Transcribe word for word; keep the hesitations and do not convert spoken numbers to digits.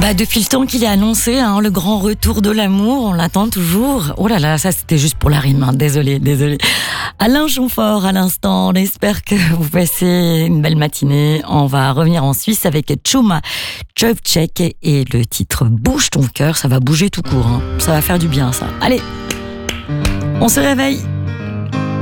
Bah depuis le temps qu'il est annoncé, hein, le grand retour de l'amour, on l'attend toujours. Oh là là, ça c'était juste pour la rime, hein. désolé, désolé. Alain Chamfort à l'instant, on espère que vous passez une belle matinée. On va revenir en Suisse avec Chuma Chubchek et le titre Bouge ton cœur, ça va bouger tout court, hein. Ça va faire du bien ça. Allez, on se réveille.